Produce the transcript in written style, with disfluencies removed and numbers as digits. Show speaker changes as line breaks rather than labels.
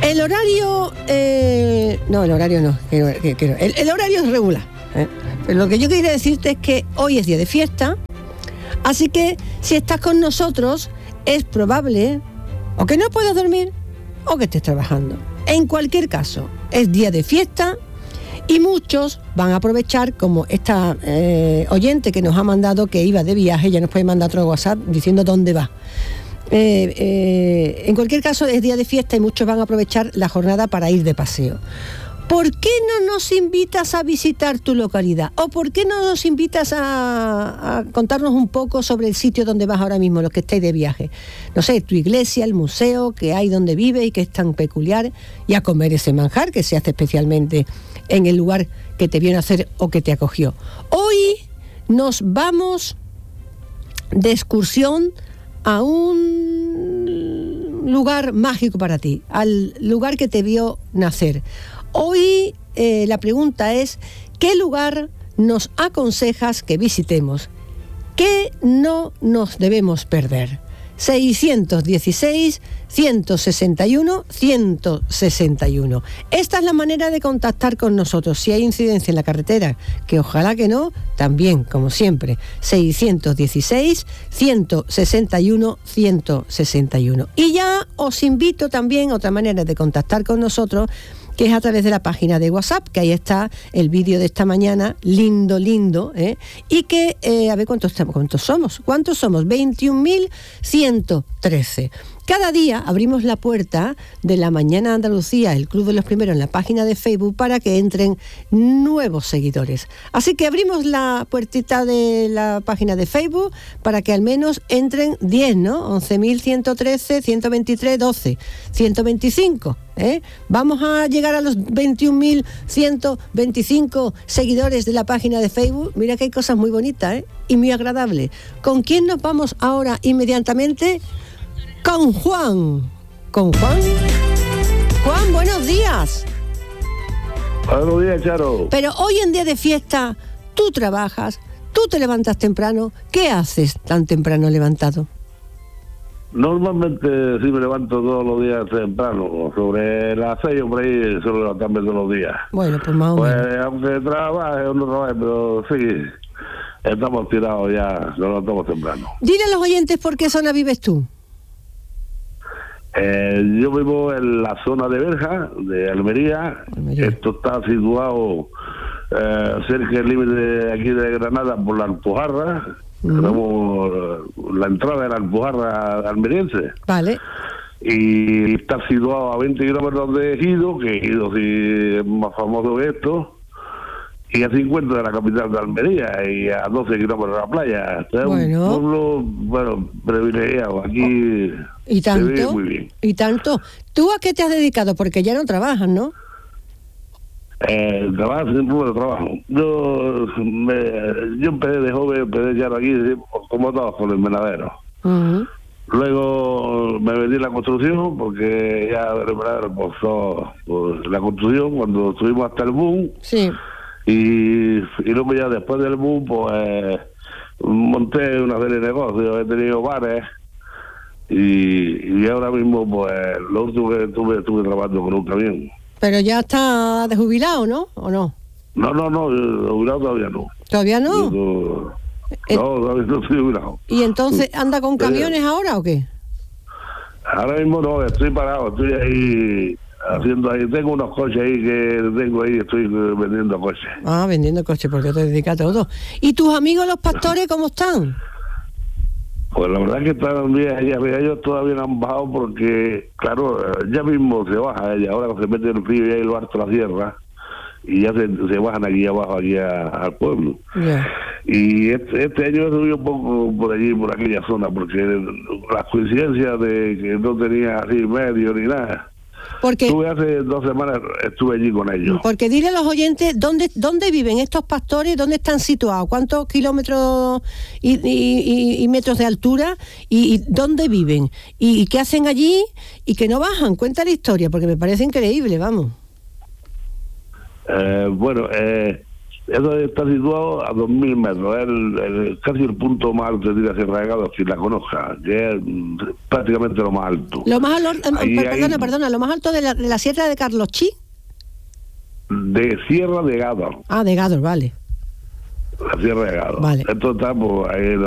El horario... no, el horario no. El horario es regular. Pero lo que yo quería decirte es que hoy es día de fiesta, así que si estás con nosotros es probable o que no puedas dormir o que estés trabajando. En cualquier caso, es día de fiesta y muchos van a aprovechar, como esta oyente que nos ha mandado que iba de viaje, ya nos puede mandar otro WhatsApp diciendo dónde va. En cualquier caso, es día de fiesta y muchos van a aprovechar la jornada para ir de paseo. ¿Por qué no nos invitas a visitar tu localidad? ¿O por qué no nos invitas a contarnos un poco sobre el sitio donde vas ahora mismo, los que estáis de viaje? No sé, tu iglesia, el museo que hay donde vives y que es tan peculiar, y a comer ese manjar que se hace especialmente en el lugar que te vio nacer o que te acogió. Hoy nos vamos de excursión a un lugar mágico para ti, al lugar que te vio nacer. Hoy la pregunta es, ¿qué lugar nos aconsejas que visitemos? ¿Qué no nos debemos perder? 616-161-161. Esta es la manera de contactar con nosotros. Si hay incidencia en la carretera, que ojalá que no, también, como siempre, 616-161-161. Y ya os invito también, otra manera de contactar con nosotros, que es a través de la página de WhatsApp, que ahí está el vídeo de esta mañana, lindo, y que, a ver cuántos somos, 21.113. Cada día abrimos la puerta de la Mañana Andalucía, el Club de los Primeros, en la página de Facebook para que entren nuevos seguidores. Así que abrimos la puertita de la página de Facebook para que al menos entren 10, ¿no? 11.113, 123, 12, 125. Vamos a llegar a los 21.125 seguidores de la página de Facebook. Mira que hay cosas muy bonitas, y muy agradables. ¿Con quién nos vamos ahora inmediatamente? Con Juan. Juan, buenos días.
Buenos días, Charo.
Pero hoy en día de fiesta, tú trabajas, tú te levantas temprano. ¿Qué haces tan temprano levantado?
Normalmente sí me levanto todos los días temprano, sobre las 6 o por ahí suelo levantarme todos los días.
Bueno, pues más o menos.
Pues aunque trabaje o no trabaje, pero sí, estamos tirados ya, nos levantamos temprano.
Dile a los oyentes por qué zona vives tú.
Yo vivo en la zona de Berja, de Almería. Esto está situado cerca del límite de aquí de Granada por la Alpujarra. Tenemos la entrada de la Alpujarra almeriense.
Vale.
Y está situado a 20 kilómetros de Ejido, que Ejido sí es más famoso que esto, y a 50 de la capital de Almería y a 12 kilómetros de la playa. Este
bueno.
Es un pueblo, privilegiado. Aquí
¿Y tanto?
se vive muy bien.
¿Y tanto? ¿Tú a qué te has dedicado? Porque ya no trabajas, ¿no?
Trabajo, siempre trabajo. Yo empecé de joven, empecé ya aquí, como todos, con el menadero.
Uh-huh.
Luego me metí en la construcción, porque ya el menadero pasó por la construcción, cuando estuvimos hasta el boom.
Sí.
Y luego ya después del boom, pues monté una serie de negocios, he tenido bares, y ahora mismo, pues, lo último que estuve trabajando con un camión.
Pero ya está de jubilado, ¿no? ¿O no?
No, jubilado todavía no.
¿Todavía no?
No, todavía no estoy jubilado.
¿Y entonces anda con camiones ahora o qué?
Ahora mismo no, estoy parado, estoy ahí haciendo ahí, tengo unos coches ahí estoy vendiendo coches.
Ah, vendiendo coches, porque te dedicas a todo. ¿Y tus amigos los pastores cómo están?
Pues la verdad que están bien, ellos todavía no han bajado porque, claro, ya mismo se baja ella, ahora se mete el río y ahí lo harto la sierra, y ya se bajan aquí abajo, aquí al pueblo. Yeah. Y este año he subido un poco por allí, por aquella zona, porque las coincidencias de que no tenía así medio ni nada.
Porque
estuve hace 2 semanas, estuve allí con ellos.
Porque dile a los oyentes dónde viven estos pastores, dónde están situados, cuántos kilómetros y metros de altura, y dónde viven, y qué hacen allí, y que no bajan. Cuenta la historia, porque me parece increíble, vamos.
Eso está situado a 2.000 metros, es casi el punto más alto de la Sierra de Gádor, si la conozca, que es prácticamente lo más alto.
Lo más perdona, lo más alto de la Sierra de Carlochí.
De Sierra de Gádor.
Ah, de Gádor, vale.
La Sierra de Gádor.
Vale.
Esto está pues, ahí